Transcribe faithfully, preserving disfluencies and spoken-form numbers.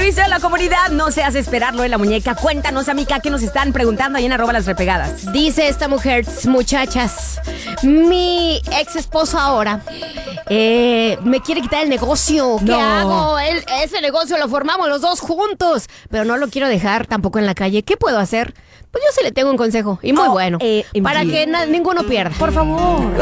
dice la comunidad? No seas esperarlo en la muñeca. Cuéntanos, amiga, ¿qué nos están preguntando ahí en arroba las repegadas? Dice esta mujer, muchachas, mi ex esposo ahora eh, me quiere quitar el negocio. ¿Qué No. hago? Él- ese negocio lo formamos los dos juntos, pero no lo quiero dejar tampoco en la calle. ¿Qué puedo hacer? Pues yo sí le tengo un consejo, y muy Oh, bueno, eh, para M G. que na- ninguno pierda. Por favor.